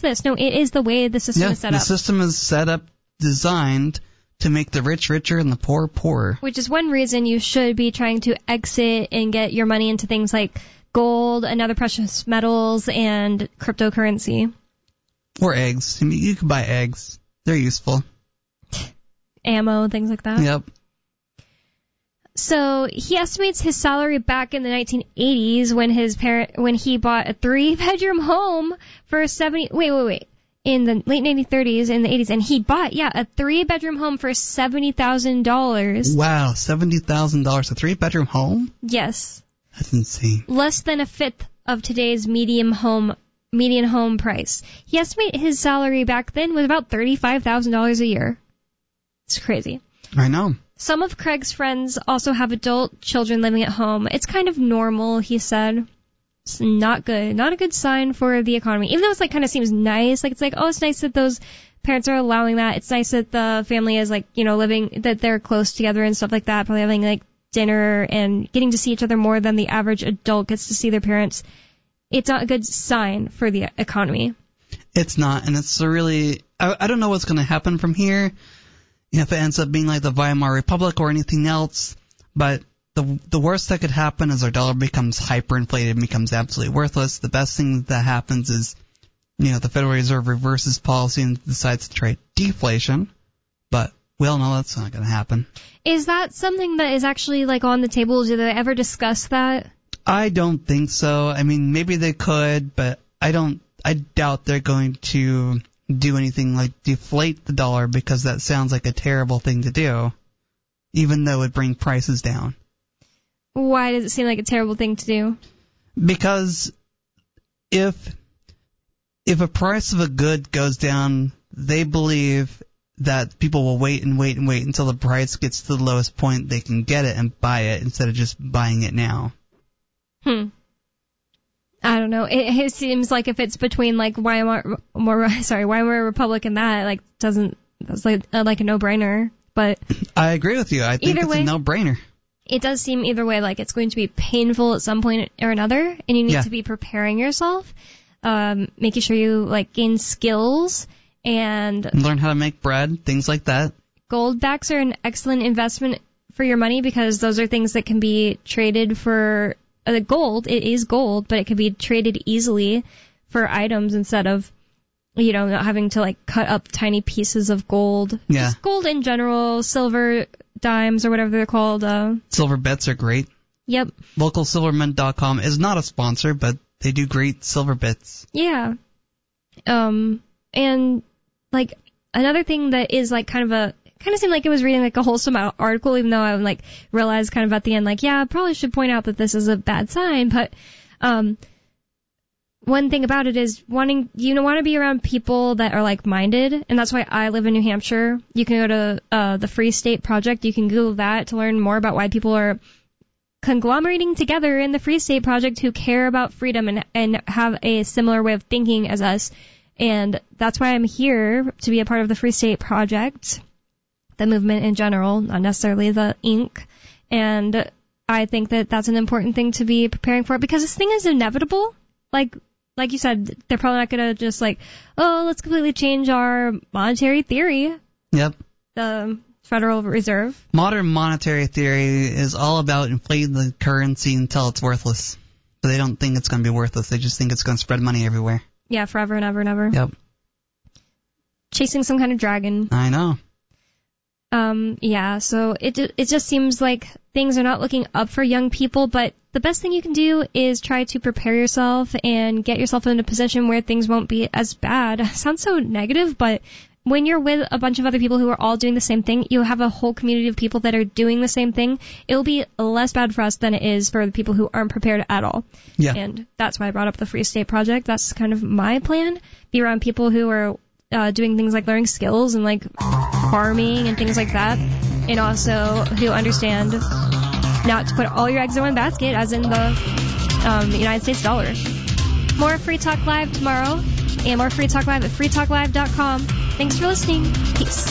this. No, it is the way the system is set up. The system is set up, designed to make the rich richer and the poor poorer. Which is one reason you should be trying to exit and get your money into things like gold and other precious metals and cryptocurrency. Or eggs. I mean, you can buy eggs. They're useful. Ammo, things like that. Yep. So he estimates his salary back in the 1980s when he bought a 3-bedroom home for in the late 1930s, in the 80s, and he bought, a 3-bedroom home for $70,000. Wow, $70,000, a 3-bedroom home? Yes. That's insane. Less than a fifth of today's median home price. He estimated his salary back then was about $35,000 a year. It's crazy. I know. Some of Craig's friends also have adult children living at home. It's kind of normal, he said. It's not good. Not a good sign for the economy. Even though it's kind of seems nice. It's it's nice that those parents are allowing that. It's nice that the family is living, that they're close together and stuff like that. Probably having dinner and getting to see each other more than the average adult gets to see their parents. It's not a good sign for the economy. It's not, and it's really, I don't know what's going to happen from here. If it ends up being like the Weimar Republic or anything else, but the worst that could happen is our dollar becomes hyperinflated and becomes absolutely worthless. The best thing that happens is, the Federal Reserve reverses policy and decides to try deflation, but we all know that's not going to happen. Is that something that is actually on the table? Do they ever discuss that? I don't think so. I mean, maybe they could, but I doubt they're going to do anything like deflate the dollar, because that sounds like a terrible thing to do, even though it would bring prices down. Why does it seem like a terrible thing to do? Because if a price of a good goes down, they believe that people will wait and wait and wait until the price gets to the lowest point they can get it and buy it instead of just buying it now. I don't know. It seems like if it's between Weimar Republic and that, that's like a no-brainer. But I agree with you. I think it's a no-brainer. It does seem either way like it's going to be painful at some point or another, and you need to be preparing yourself, making sure you gain skills and learn how to make bread, things like that. Gold backs are an excellent investment for your money because those are things that can be traded for. The gold, it is gold, but it can be traded easily for items instead of, not having to cut up tiny pieces of gold. Yeah. Just gold in general, silver dimes or whatever they're called. Silver bits are great. Yep. LocalSilverMint.com is not a sponsor, but they do great silver bits. Yeah. And another thing that is kind of seemed like it was reading a wholesome article, even though I realized kind of at the end I probably should point out that this is a bad sign. But one thing about it is want to be around people that are like-minded, and that's why I live in New Hampshire. You can go to the Free State Project. You can Google that to learn more about why people are conglomerating together in the Free State Project who care about freedom and have a similar way of thinking as us. And that's why I'm here, to be a part of the Free State Project. The movement in general, not necessarily the Inc. And I think that that's an important thing to be preparing for, because this thing is inevitable. Like you said, they're probably not going to just let's completely change our monetary theory. Yep. The Federal Reserve. Modern monetary theory is all about inflating the currency until it's worthless. But they don't think it's going to be worthless. They just think it's going to spread money everywhere. Yeah, forever and ever and ever. Yep. Chasing some kind of dragon. I know. So it just seems like things are not looking up for young people, but the best thing you can do is try to prepare yourself and get yourself in a position where things won't be as bad. It sounds so negative, but when you're with a bunch of other people who are all doing the same thing, you have a whole community of people that are doing the same thing. It'll be less bad for us than it is for the people who aren't prepared at all. Yeah. And that's why I brought up the Free State Project. That's kind of my plan. Be around people who are doing things like learning skills and farming and things like that, and also who understand not to put all your eggs in one basket, as in the United States dollar. More Free Talk Live tomorrow, and more Free Talk Live at freetalklive.com. Thanks for listening. Peace.